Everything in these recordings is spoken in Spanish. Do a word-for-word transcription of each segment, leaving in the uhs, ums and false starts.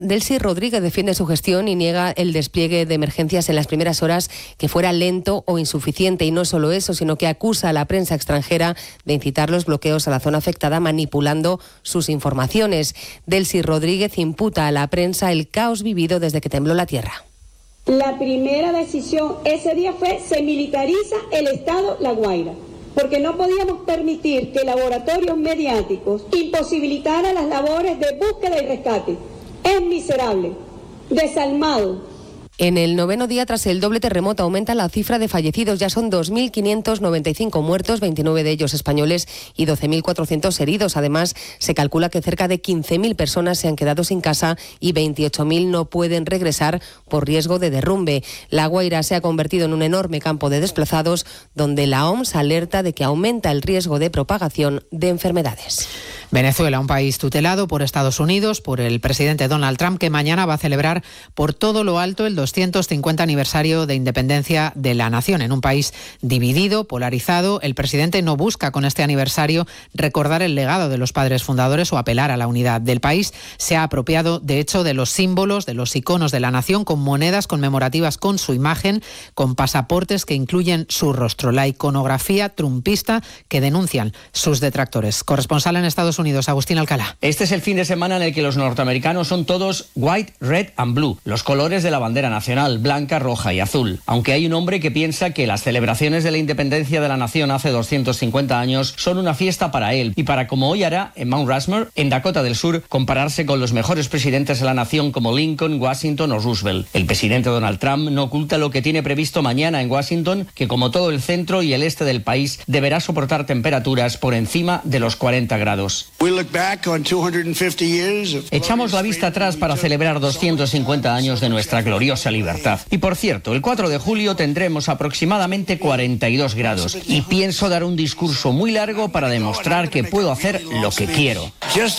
Delcy Rodríguez defiende su gestión y niega el despliegue de emergencias en las primeras horas que fuera lento o insuficiente. Y no solo eso, sino que acusa a la prensa extranjera de incitar los bloqueos a la zona afectada manipulando sus informaciones. Delcy Rodríguez imputa a la prensa el caos vivido desde que tembló la tierra. La primera decisión ese día fue: se militariza el Estado La Guaira, porque no podíamos permitir que laboratorios mediáticos imposibilitaran las labores de búsqueda y rescate. Es miserable, desalmado. En el noveno día tras el doble terremoto aumenta la cifra de fallecidos. Ya son dos mil quinientos noventa y cinco muertos, veintinueve de ellos españoles y doce mil cuatrocientos heridos. Además, se calcula que cerca de quince mil personas se han quedado sin casa y veintiocho mil no pueden regresar por riesgo de derrumbe. La Guaira se ha convertido en un enorme campo de desplazados donde la O M S alerta de que aumenta el riesgo de propagación de enfermedades. Venezuela, un país tutelado por Estados Unidos, por el presidente Donald Trump, que mañana va a celebrar por todo lo alto el doscientos cincuenta aniversario de independencia de la nación. En un país dividido, polarizado, el presidente no busca con este aniversario recordar el legado de los padres fundadores o apelar a la unidad del país. Se ha apropiado, de hecho, de los símbolos, de los iconos de la nación, con monedas conmemorativas con su imagen, con pasaportes que incluyen su rostro. La iconografía trumpista que denuncian sus detractores. Corresponsal en Estados Unidos, Agustín Alcalá. Este es el fin de semana en el que los norteamericanos son todos white, red and blue, los colores de la bandera nacional, blanca, roja y azul. Aunque hay un hombre que piensa que las celebraciones de la independencia de la nación hace doscientos cincuenta años son una fiesta para él y para, como hoy hará en Mount Rushmore, en Dakota del Sur, compararse con los mejores presidentes de la nación como Lincoln, Washington o Roosevelt. El presidente Donald Trump no oculta lo que tiene previsto mañana en Washington, que como todo el centro y el este del país deberá soportar temperaturas por encima de los cuarenta grados. Echamos la vista atrás para celebrar doscientos cincuenta años de nuestra gloriosa libertad. Y por cierto, el cuatro de julio tendremos aproximadamente cuarenta y dos grados. Y pienso dar un discurso muy largo para demostrar que puedo hacer lo que quiero.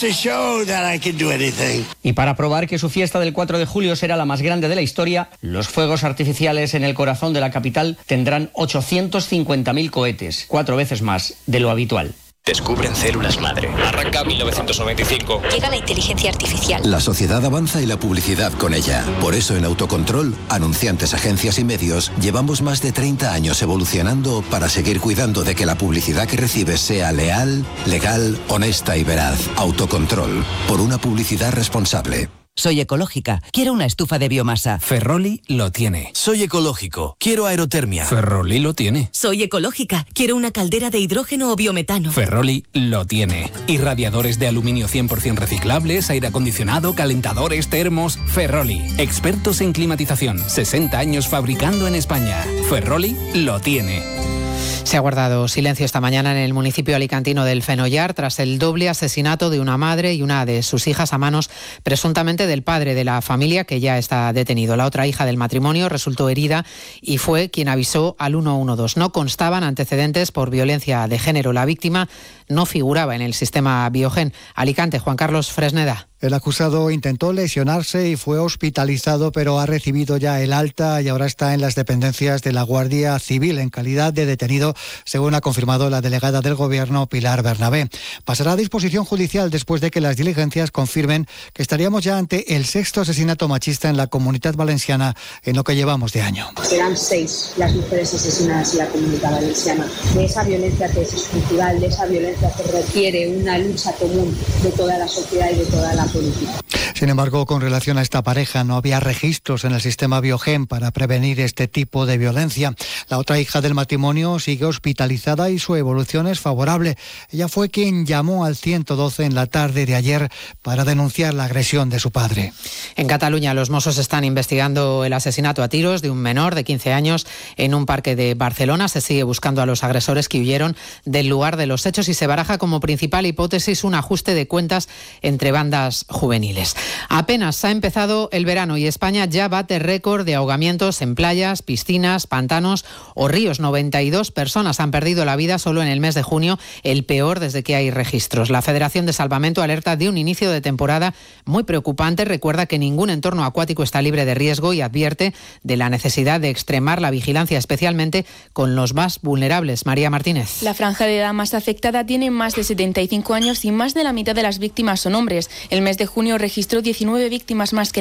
Y para probar que su fiesta del cuatro de julio será la más grande de la historia, los fuegos artificiales en el corazón de la capital tendrán ochocientos cincuenta mil cohetes, cuatro veces más de lo habitual. Descubren células madre. Arranca mil novecientos noventa y cinco. Llega la inteligencia artificial. La sociedad avanza y la publicidad con ella. Por eso en Autocontrol, anunciantes, agencias y medios, llevamos más de treinta años evolucionando para seguir cuidando de que la publicidad que recibes sea leal, legal, honesta y veraz. Autocontrol. Por una publicidad responsable. Soy ecológica. Quiero una estufa de biomasa. Ferroli lo tiene. Soy ecológico. Quiero aerotermia. Ferroli lo tiene. Soy ecológica. Quiero una caldera de hidrógeno o biometano. Ferroli lo tiene. Irradiadores de aluminio cien por ciento reciclables, aire acondicionado, calentadores, termos. Ferroli. Expertos en climatización. sesenta años fabricando en España. Ferroli lo tiene. Se ha guardado silencio esta mañana en el municipio alicantino del Fenollar tras el doble asesinato de una madre y una de sus hijas a manos presuntamente del padre de la familia, que ya está detenido. La otra hija del matrimonio resultó herida y fue quien avisó al uno uno dos. No constaban antecedentes por violencia de género. La víctima no figuraba en el sistema Biogen. Alicante, Juan Carlos Fresneda. El acusado intentó lesionarse y fue hospitalizado, pero ha recibido ya el alta y ahora está en las dependencias de la Guardia Civil en calidad de detenido, según ha confirmado la delegada del Gobierno, Pilar Bernabé. Pasará a disposición judicial después de que las diligencias confirmen que estaríamos ya ante el sexto asesinato machista en la Comunidad Valenciana en lo que llevamos de año. Serán seis las mujeres asesinadas en la Comunidad Valenciana. De esa violencia que es estructural, de esa violencia que requiere una lucha común de toda la sociedad y de toda la política. Sin embargo, con relación a esta pareja, no había registros en el sistema Biogen para prevenir este tipo de violencia. La otra hija del matrimonio sigue hospitalizada y su evolución es favorable. Ella fue quien llamó al ciento doce en la tarde de ayer para denunciar la agresión de su padre. En Cataluña, los Mossos están investigando el asesinato a tiros de un menor de quince años en un parque de Barcelona. Se sigue buscando a los agresores que huyeron del lugar de los hechos y se baraja como principal hipótesis un ajuste de cuentas entre bandas juveniles. Apenas ha empezado el verano y España ya bate récord de ahogamientos en playas, piscinas, pantanos o ríos. noventa y dos personas han perdido la vida solo en el mes de junio, el peor desde que hay registros. La Federación de Salvamento alerta de un inicio de temporada muy preocupante. Recuerda que ningún entorno acuático está libre de riesgo y advierte de la necesidad de extremar la vigilancia, especialmente con los más vulnerables. María Martínez. La franja de edad más afectada tiene más de setenta y cinco años y más de la mitad de las víctimas son hombres. El mes mes de junio registró diecinueve víctimas más que